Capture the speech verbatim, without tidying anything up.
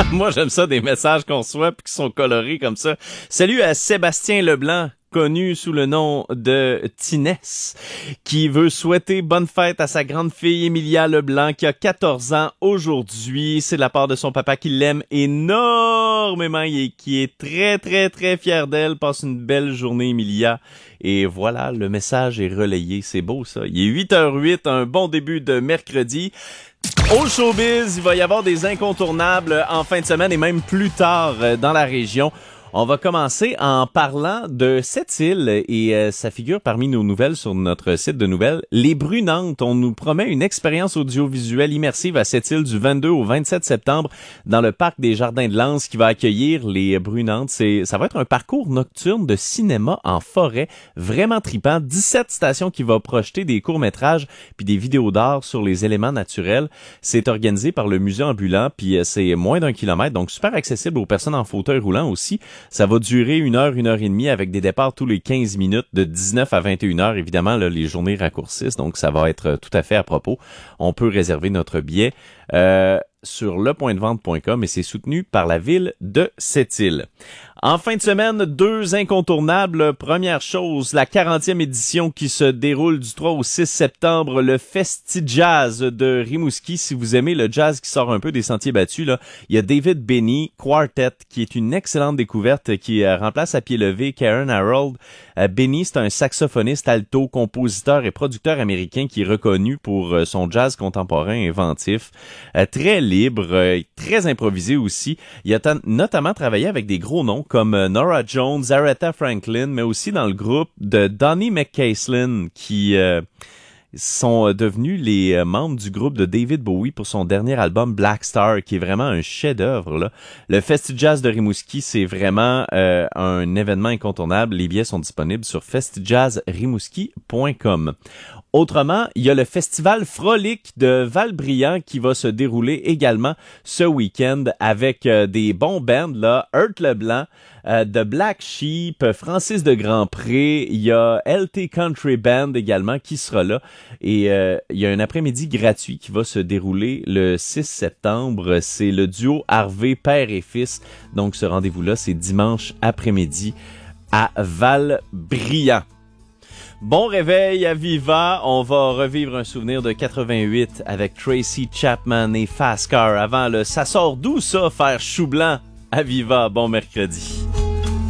Moi, j'aime ça, des messages qu'on reçoit puis qui sont colorés comme ça. Salut à Sébastien Leblanc, connu sous le nom de Tinès, qui veut souhaiter bonne fête à sa grande fille Emilia Leblanc, qui a quatorze ans aujourd'hui. C'est de la part de son papa qui l'aime énormément et qui est très, très, très fier d'elle. Passe une belle journée, Emilia. Et voilà, le message est relayé. C'est beau, ça. Il est huit heures huit, un bon début de mercredi. Au showbiz, il va y avoir des incontournables en fin de semaine et même plus tard dans la région. On va commencer en parlant de cette île et euh, ça figure parmi nos nouvelles sur notre site de nouvelles. Les Brunantes, on nous promet une expérience audiovisuelle immersive à cette île du vingt-deux au vingt-sept septembre dans le parc des Jardins de Lens qui va accueillir les Brunantes. C'est, ça va être un parcours nocturne de cinéma en forêt, vraiment trippant. dix-sept stations qui va projeter des courts-métrages puis des vidéos d'art sur les éléments naturels. C'est organisé par le musée ambulant puis c'est moins d'un kilomètre, donc super accessible aux personnes en fauteuil roulant aussi. Ça va durer une heure, une heure et demie avec des départs tous les quinze minutes de dix-neuf à vingt et une heures. Évidemment, là, les journées raccourcissent, donc ça va être tout à fait à propos. On peut réserver notre billet euh, sur le point de vente point com et c'est soutenu par la ville de Sept-Îles. En fin de semaine, deux incontournables. Première chose, la quarantième édition qui se déroule du trois au six septembre, le Festi-Jazz de Rimouski. Si vous aimez le jazz qui sort un peu des sentiers battus, là, il y a David Benny Quartet qui est une excellente découverte qui euh, remplace à pied levé Karen Harold. Euh, Benny, c'est un saxophoniste alto, compositeur et producteur américain qui est reconnu pour euh, son jazz contemporain inventif, euh, très libre, euh, très improvisé aussi. Il a t- notamment travaillé avec des gros noms comme Nora Jones, Aretha Franklin, mais aussi dans le groupe de Donny McCaslin qui euh, sont devenus les membres du groupe de David Bowie pour son dernier album Black Star, qui est vraiment un chef-d'œuvre, là. Le Festi-Jazz de Rimouski, c'est vraiment euh, un événement incontournable. Les billets sont disponibles sur festi jazz rimouski point com. Autrement, il y a le festival Frolic de Val-Briand qui va se dérouler également ce week-end avec euh, des bons bands, là, Hurt Leblanc, euh, The Black Sheep, Francis de Grandpré, il y a L T Country Band également qui sera là et euh, il y a un après-midi gratuit qui va se dérouler le six septembre. C'est le duo Harvey, père et fils. Donc ce rendez-vous-là, c'est dimanche après-midi à Val-Briand. Bon réveil à Viva, on va revivre un souvenir de quatre-vingt-huit avec Tracy Chapman et Fast Car avant le « Ça sort d'où ça, faire chou blanc » à Viva. Bon mercredi.